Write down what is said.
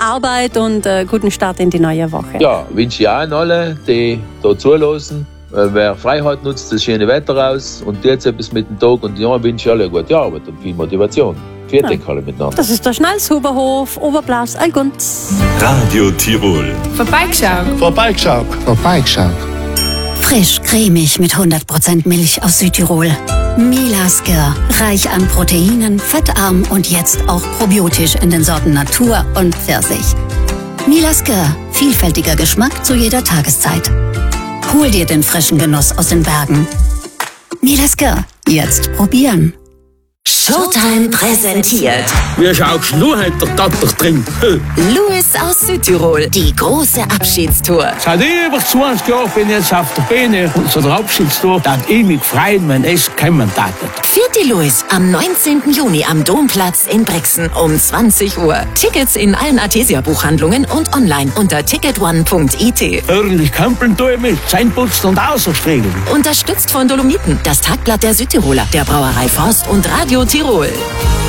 Arbeit und guten Start in die neue Woche. Ja, wünsche ich auch an alle, die da zulassen. Wer frei hat, nutzt das schöne Wetter aus und jetzt etwas mit dem Tag. Und ja, wünsche ich alle eine gute Arbeit und viel Motivation. Vielen Dank alle miteinander. Das ist der Schnalzhuberhof, Oberplatz, Allgunz. Radio Tirol. Vorbeigeschaut. Frisch, cremig mit 100% Milch aus Südtirol. Milasker, reich an Proteinen, fettarm und jetzt auch probiotisch in den Sorten Natur und Pfirsich. Milasker, vielfältiger Geschmack zu jeder Tageszeit. Hol dir den frischen Genuss aus den Bergen. Milasker, jetzt probieren. Showtime präsentiert Wie schaust du heute da drin? Louis aus Südtirol, die große Abschiedstour. Seit über 20 Jahren bin ich jetzt auf der Bühne und so der Abschiedstour, dass ich mich freuen, wenn es kommen darf. Vierte Louis am 19. Juni am Domplatz in Brixen um 20 Uhr. Tickets in allen Artesia-Buchhandlungen und online unter ticketone.it. Ordentlich Kampeln tue ich mit, Zähneputzen und Auserstriegeln. Unterstützt von Dolomiten, das Tagblatt der Südtiroler, der Brauerei Forst und Radio Tirol.